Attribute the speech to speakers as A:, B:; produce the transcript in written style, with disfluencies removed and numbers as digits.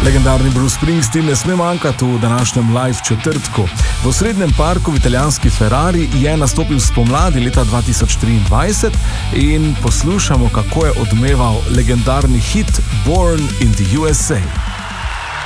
A: Legendarni Bruce Springsteen ne sme manjkati v današnjem live četrtku. V osrednjem parku v italijanski Ferrari je nastopil spomladi leta 2023 in poslušamo, kako je odmeval legendarni hit Born in the USA.